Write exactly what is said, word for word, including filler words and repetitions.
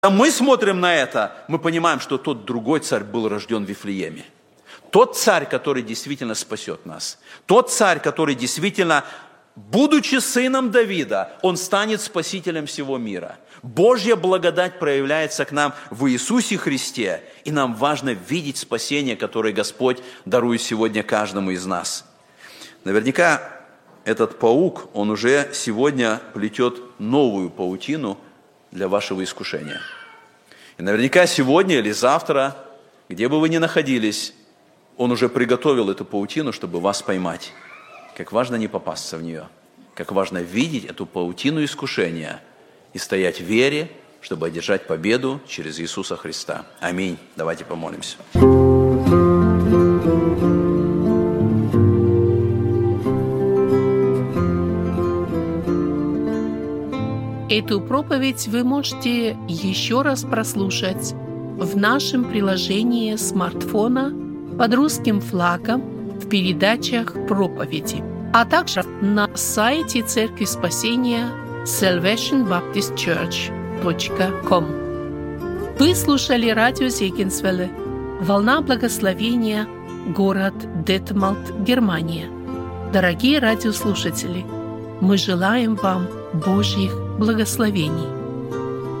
Когда мы смотрим на это, мы понимаем, что тот другой царь был рожден в Вифлееме. Тот царь, который действительно спасет нас. Тот царь, который действительно, будучи сыном Давида, он станет спасителем всего мира. Божья благодать проявляется к нам в Иисусе Христе, и нам важно видеть спасение, которое Господь дарует сегодня каждому из нас. Наверняка этот паук, он уже сегодня плетет новую паутину для вашего искушения. И наверняка сегодня или завтра, где бы вы ни находились, он уже приготовил эту паутину, чтобы вас поймать. Как важно не попасться в нее. Как важно видеть эту паутину искушения и стоять в вере, чтобы одержать победу через Иисуса Христа. Аминь. Давайте помолимся. Эту проповедь вы можете еще раз прослушать в нашем приложении смартфона под русским флагом в передачах проповеди, а также на сайте Церкви Спасения салвейшн баптист чёрч точка ком. Вы слушали радио Зегенсвелле, «Волна благословения», город Детмалт, Германия. Дорогие радиослушатели, мы желаем вам Божьих благословений.